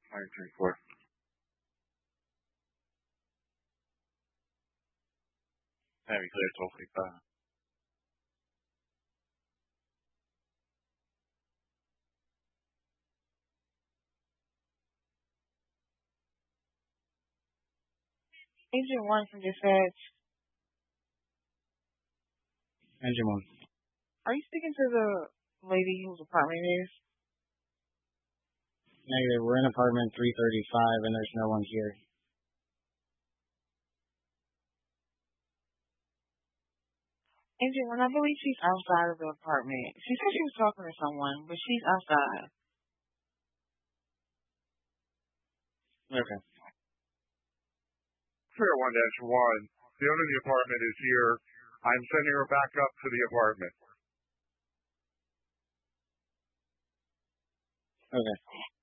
934. Very clear, toll free. Agent 1 from dispatch. Engine 1. Are you speaking to the lady whose apartment it is? Negative. We're in apartment 335 and there's no one here. Agent 1, I believe she's outside of the apartment. She said she was talking to someone, but she's outside. Okay. Clear 1-1. The owner of the apartment is here. I'm sending her back up to the apartment. Okay.